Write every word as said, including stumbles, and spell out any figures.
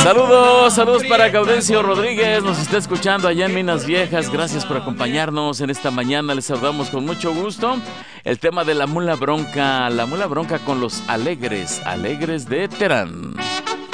Saludos, saludos para Gaudencio Rodríguez, nos está escuchando allá en Minas Viejas. Gracias por acompañarnos en esta mañana, les saludamos con mucho gusto. El tema de la mula bronca, la mula bronca con los alegres, alegres de Terán.